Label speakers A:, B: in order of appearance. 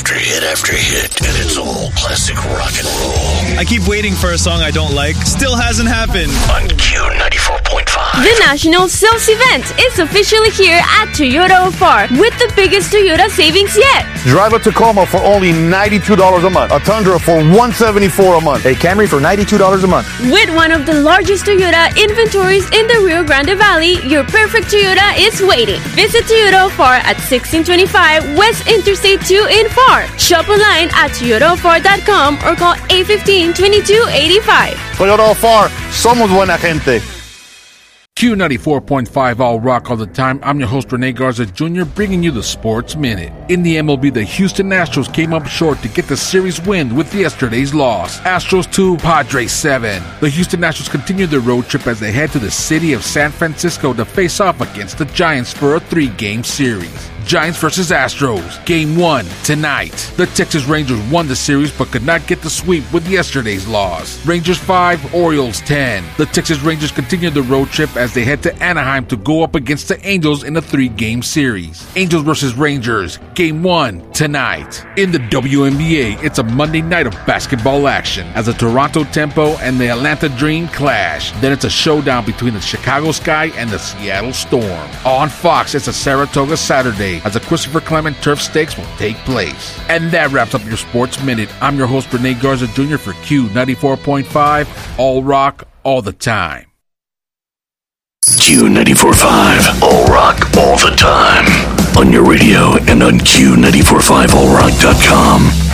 A: after hit, and it's all classic rock and roll.
B: I keep waiting for a song I don't like. Still hasn't happened.
A: On Q94.5.
C: The National Sales Event is officially here at Toyota Ofar with the biggest Toyota savings yet.
D: Drive a Tacoma for only $92 a month. A Tundra for $174 a month. A Camry for $92 a month.
C: With one of the largest Toyota inventories in the Rio Grande Valley, your perfect Toyota is waiting. Visit Toyota Ofar at 1625 West Interstate 2 in Far. Shop online at toyotaofar.com or call 815-2285.
D: Toyota Ofar, somos buena gente.
E: Q94.5 All Rock All the Time. I'm your host, Rene Garza Jr., bringing you the Sports Minute. In the MLB, the Houston Astros came up short to get the series win with yesterday's loss. Astros 2, Padres 7. The Houston Astros continue their road trip as they head to the city of San Francisco to face off against the Giants for a 3-game series. Giants versus Astros. Game 1 tonight. The Texas Rangers won the series but could not get the sweep with yesterday's loss. Rangers 5, Orioles 10. The Texas Rangers continue the road trip as they head to Anaheim to go up against the Angels in a 3-game series. Angels versus Rangers. Game 1 tonight. In the WNBA, it's a Monday night of basketball action as the Toronto Tempo and the Atlanta Dream clash. Then it's a showdown between the Chicago Sky and the Seattle Storm. On Fox, it's a Saratoga Saturday as the Christopher Clement Turf Stakes will take place. And that wraps up your Sports Minute. I'm your host, Rene Garza Jr. for Q94.5, All Rock, All the Time.
A: Q94.5, all rock, all the time. On your radio and on Q945allrock.com.